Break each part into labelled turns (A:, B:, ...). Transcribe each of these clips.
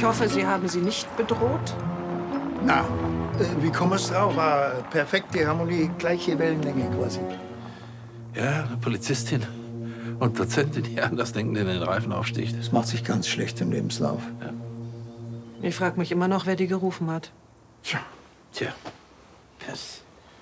A: Ich hoffe, Sie haben sie nicht bedroht?
B: Na, wie kommen wir drauf? War perfekte Harmonie, gleiche Wellenlänge quasi.
C: Ja, eine Polizistin und Dozentin, die Andersdenkende in den Reifen aufsticht.
B: Das macht sich ganz schlecht im Lebenslauf.
C: Ja.
A: Ich frage mich immer noch, wer die gerufen hat.
C: Tja. Yes.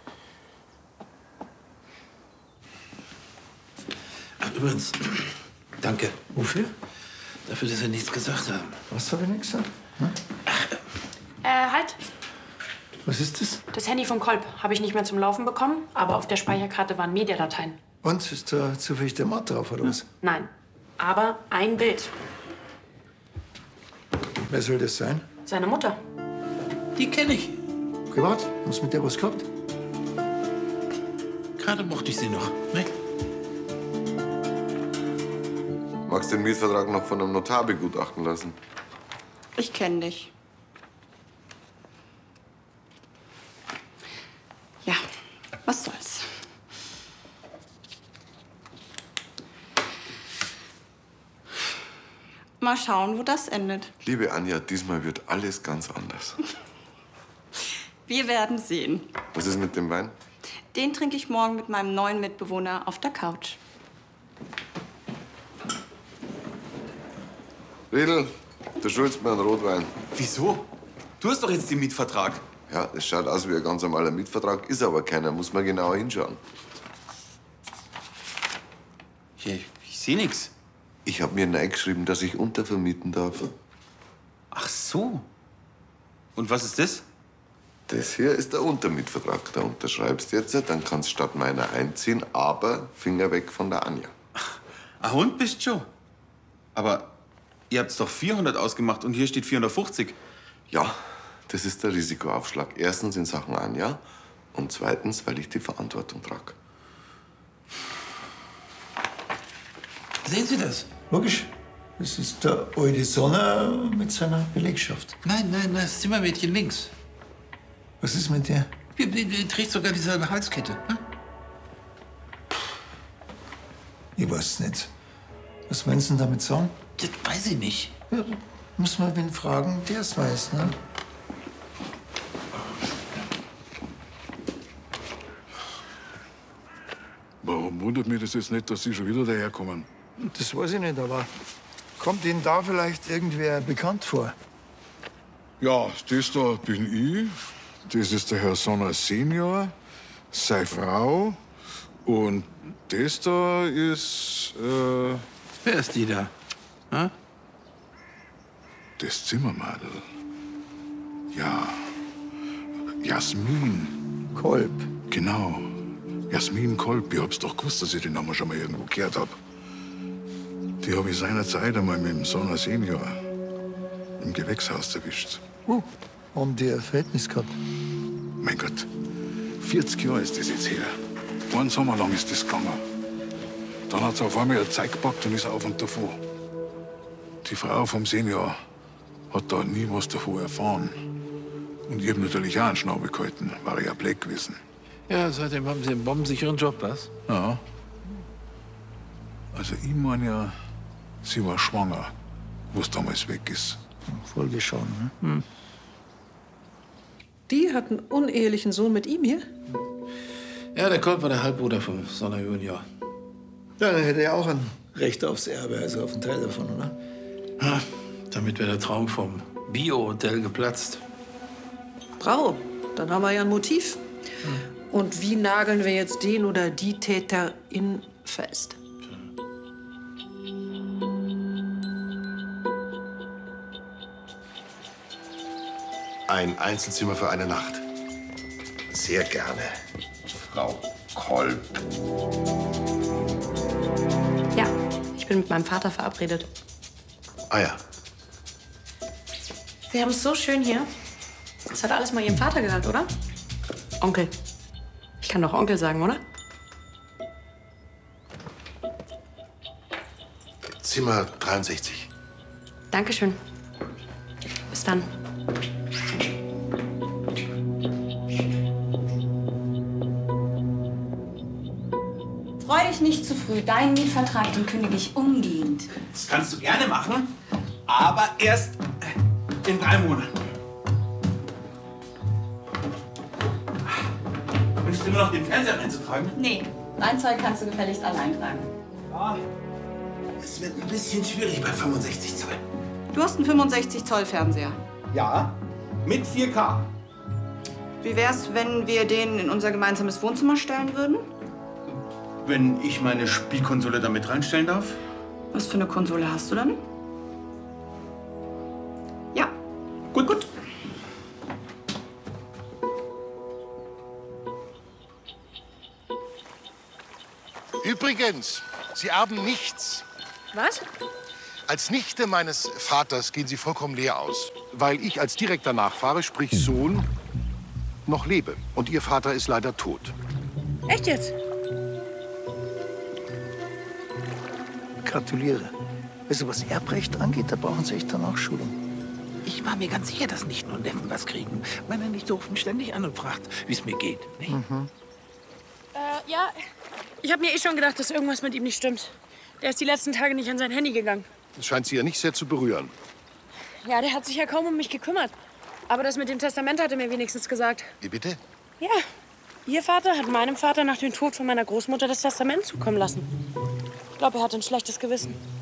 C: Ach, übrigens, danke.
B: Wofür?
C: Dafür, dass Sie nichts gesagt haben.
B: Was habe ich nicht gesagt? Hm?
D: Halt.
B: Was ist das?
D: Das Handy von Kolb habe ich nicht mehr zum Laufen bekommen, aber auf der Speicherkarte waren Mediadateien.
B: Und, ist da zufällig der Mord drauf, oder was?
D: Nein, aber ein Bild.
B: Wer soll das sein?
D: Seine Mutter.
C: Die kenne ich.
B: Privat? Hast du mit der was gehabt?
C: Gerade mochte ich sie noch. Ne?
E: Magst du den Mietvertrag noch von einem Notar begutachten lassen?
F: Ich kenne dich. Ja, was soll's. Mal schauen, wo das endet.
E: Liebe Anja, diesmal wird alles ganz anders.
F: Wir werden sehen.
E: Was ist mit dem Wein?
F: Den trinke ich morgen mit meinem neuen Mitbewohner auf der Couch.
E: Riedl, du schuldest mir einen Rotwein.
G: Wieso? Du hast doch jetzt den Mietvertrag.
E: Ja, es schaut aus wie ein ganz normaler Mietvertrag, ist aber keiner. Muss man genauer hinschauen.
G: Ich sehe nichts.
E: Ich habe mir reingeschrieben, dass ich untervermieten darf.
G: Ach so. Und was ist das?
E: Das hier ist der Untermietvertrag. Da unterschreibst du jetzt, dann kannst du statt meiner einziehen, aber Finger weg von der Anja.
G: Ein Hund bist schon. Aber ihr habt's doch 400 ausgemacht und hier steht 450.
E: Ja, das ist der Risikoaufschlag. Erstens in Sachen Anja und zweitens, weil ich die Verantwortung trage.
C: Sehen Sie das?
B: Logisch. Das ist der alte Sonner mit seiner Belegschaft.
C: Nein, das Zimmermädchen links.
B: Was ist mit der?
C: Die trägt sogar dieselbe Halskette. Ne?
B: Ich weiß nicht. Was wollen Sie denn damit sagen?
C: Das weiß ich nicht.
B: Ja, muss man wen fragen, der es weiß, ne?
H: Warum wundert mich das jetzt nicht, dass Sie schon wieder daherkommen?
B: Das weiß ich nicht, aber kommt Ihnen da vielleicht irgendwer bekannt vor?
H: Ja, das da bin ich. Das ist der Herr Sonner Senior, seine Frau. Und das da ist,
C: Wer ist die da? Ha?
H: das Zimmermadel. Ja, Jasmin.
B: Kolb.
H: Genau. Jasmin Kolb. Ich hab's doch gewusst, dass ich den Namen schon mal irgendwo gehört hab. Die hab ich seinerzeit einmal mit dem Sonner Senior im Gewächshaus erwischt.
B: Haben die ein Verhältnis gehabt?
H: Mein Gott, 40 Jahre ist das jetzt her. Einen Sommer lang ist das gegangen. Dann hat sie auf einmal ein Zeug gepackt und ist auf und davon. Die Frau vom Senior hat da nie was davon erfahren. Und ich hab natürlich auch einen Schnabel gehalten, war ja Black gewesen.
C: Ja, seitdem haben Sie einen bombensicheren Job, was?
H: Ja. Also ich meine ja, sie war schwanger, wo es damals weg ist.
B: Folge schon, ne?
A: Die hat einen unehelichen Sohn mit ihm hier?
C: Ja, der Kolb war der Halbbruder vom Sonner Junior.
B: Ja, dann hätte er auch ein Recht aufs Erbe, also auf einen Teil davon, oder?
C: Ja, damit wäre der Traum vom Bio-Hotel geplatzt.
A: Bravo, dann haben wir ja ein Motiv. Und wie nageln wir jetzt den oder die Täterin fest?
I: Ein Einzelzimmer für eine Nacht. Sehr gerne. Frau Kolb.
D: Ja, ich bin mit meinem Vater verabredet.
I: Ah ja.
D: Sie haben es so schön hier. Das hat alles mal Ihrem Vater gehört, oder? Onkel. Ich kann doch Onkel sagen, oder?
I: Zimmer 63.
D: Dankeschön. Bis dann.
F: Freu dich nicht zu früh. Deinen Mietvertrag, den kündige ich umgehend.
G: Das kannst du gerne machen, aber erst, In 3 Monaten. Willst du immer noch den Fernseher einzutragen?
F: Nee, ein Zoll kannst du gefälligst allein tragen.
I: Es wird ein bisschen schwierig bei 65 Zoll.
F: Du hast einen 65 Zoll Fernseher.
G: Ja, mit 4K.
F: Wie wär's, wenn wir den in unser gemeinsames Wohnzimmer stellen würden?
G: Wenn ich meine Spielkonsole da mit reinstellen darf?
F: Was für eine Konsole hast du dann? Ja.
G: Gut, gut.
I: Übrigens, Sie erben nichts.
J: Was?
I: Als Nichte meines Vaters gehen Sie vollkommen leer aus, weil ich als direkter Nachfahre, sprich Sohn, noch lebe. Und Ihr Vater ist leider tot.
J: Echt jetzt?
B: Gratuliere. Also was Erbrecht angeht, da brauchen Sie echt dann auch Schulung.
C: Ich war mir ganz sicher, dass Nichten und Neffen was kriegen. Meine Nichte ruft mich ständig an und fragt, wie es mir geht. Nicht?
J: Ja. Ich habe mir eh schon gedacht, dass irgendwas mit ihm nicht stimmt. Der ist die letzten Tage nicht an sein Handy gegangen.
I: Das scheint Sie ja nicht sehr zu berühren.
J: Ja, der hat sich ja kaum um mich gekümmert. Aber das mit dem Testament hat er mir wenigstens gesagt.
I: Wie bitte?
J: Ja. Ihr Vater hat meinem Vater nach dem Tod von meiner Großmutter das Testament zukommen lassen. Ich glaube, er hat ein schlechtes Gewissen.